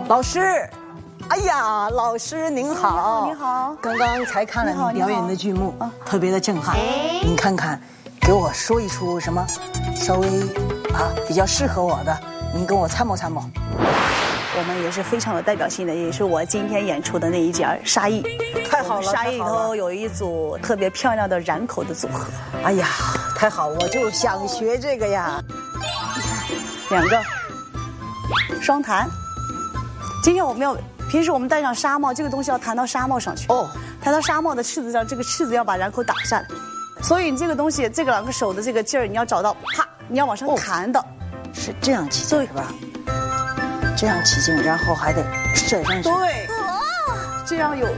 老师，哎呀，老师您好， 你好， 刚刚才看了你表演的剧目，特别的震撼。您看看，给我说一出什么稍微比较适合我的，您跟我参谋参谋。 我们也是非常有代表性的，也是我今天演出的那一节沙溢。 太好了， 沙溢里头有一组特别漂亮的染口的组合。 哎呀，太好，我就想学这个呀。 两个双弹。今天我们要，平时我们戴上纱帽，这个东西要弹到纱帽上去。哦，弹到纱帽的翅子上，这个翅子要把染口打下来。所以你这个东西，这个两个手的这个劲儿，你要找到，啪，你要往上弹的。 是这样起劲是吧？这样起劲，然后还得射上去。 对，这样有。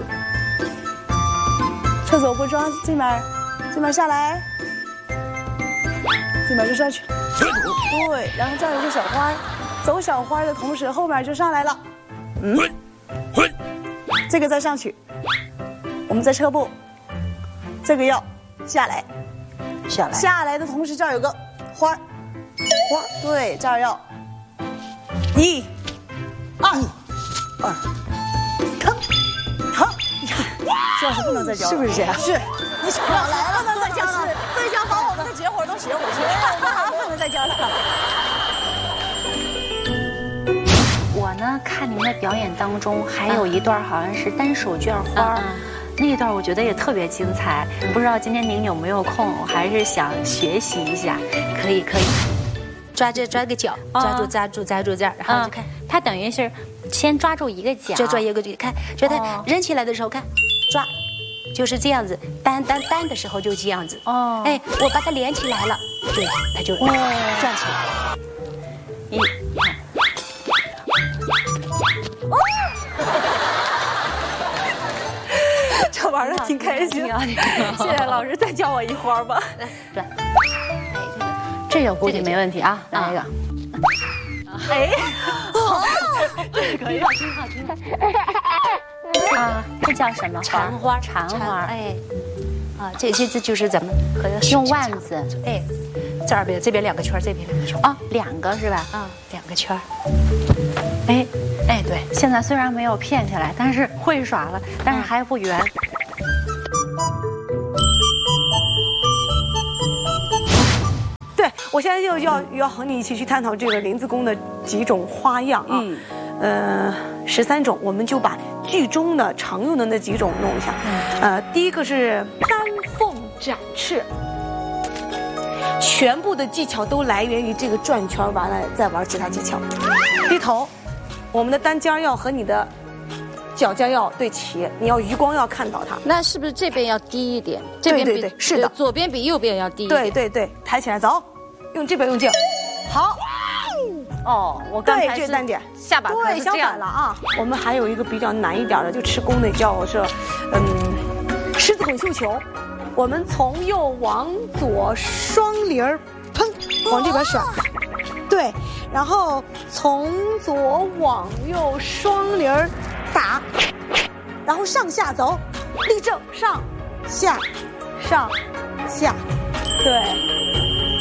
侧手不抓，这面下来，这面就上去。对，然后这儿有个小花，走小花的同时，后面就上来了。这个再上去，我们再撤步，这个要下来，下来的同时这儿有个花，对，这儿要1、2，腾，这是不能再教了， 是不是这样？ 是，你想来了，不能再教了，这下把我们的绝活都学回去了，不能再教了。 我呢，看您的表演当中还有一段好像是单手绢花，那一段我觉得也特别精彩。不知道今天您有没有空，还是想学习一下？可以， 抓个脚，抓住这样，然后就看。 它等于是先抓住一个脚， 抓一个就看，觉得扔起来的时候看，抓，就是这样子，单的时候就这样子。哦，哎，我把它连起来了，对，它就转起来。 这玩的挺开心，谢谢老师，再教我一花吧。 来，这个估计没问题啊，来一个。 哎，这个可以， 挺好。这叫什么花？蝉花。哎， 这就是咱们用腕子。 哎，这边2个圈，这边2个圈。 哦，2个是吧？ 啊，2个圈。 哎，对，现在虽然没有片下来，但是会耍了，但是还不圆。 对，我现在就要和你一起去探讨这个林子宫的几种花样啊，13种，我们就把剧中的常用的那几种弄一下。第一个是丹凤展翅，全部的技巧都来源于这个转圈，完了再玩其他技巧。低头，我们的单尖要和你的脚尖要对齐，你要余光要看到它。 那是不是这边要低一点？这边对，是的， 左边比右边要低一点。 对，抬起来走，用这边用劲，好。 哦，我刚才是单点， 下巴对，相反了啊。我们还有一个比较难一点的，就吃功的叫狮子滚绣球。我们从右往左双铃儿，砰，往这边甩，对，然后从左往右双铃儿打，然后上下走，立正，上下，对。